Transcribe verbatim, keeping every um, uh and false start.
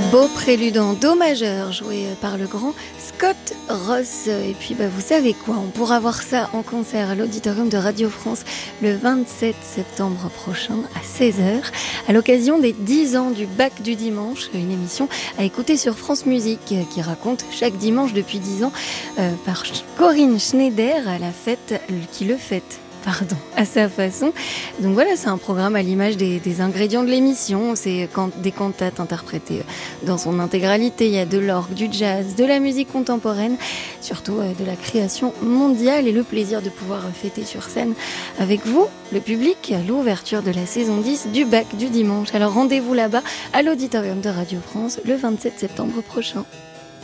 Beau prélude en do majeur joué par le grand Scott Ross. Et puis bah, vous savez quoi, on pourra voir ça en concert à l'Auditorium de Radio France le vingt-sept septembre prochain à seize heures à l'occasion des dix ans du bac du dimanche, une émission à écouter sur France Musique qui raconte chaque dimanche depuis dix ans euh, par Corinne Schneider à la fête qui le fête. Pardon, à sa façon. Donc voilà, c'est un programme à l'image des, des ingrédients de l'émission. C'est quand, des cantates interprétées dans son intégralité. Il y a de l'orgue, du jazz, de la musique contemporaine, surtout euh, de la création mondiale et le plaisir de pouvoir fêter sur scène avec vous, le public, à l'ouverture de la saison dix du bac du dimanche. Alors rendez-vous là-bas à l'Auditorium de Radio France le vingt-sept septembre prochain.